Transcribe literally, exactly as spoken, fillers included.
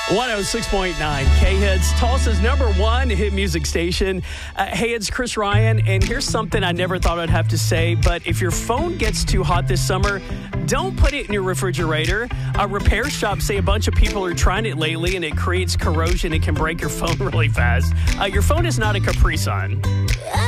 one oh six point nine K-Hits, Tulsa's number one hit music station. Uh, hey, it's Chris Ryan, and here's something I never thought I'd have to say, but if your phone gets too hot this summer, don't put it in your refrigerator. Uh, repair shops say a bunch of people are trying it lately, and it creates corrosion. It can break your phone really fast. Uh, your phone is not a Capri Sun.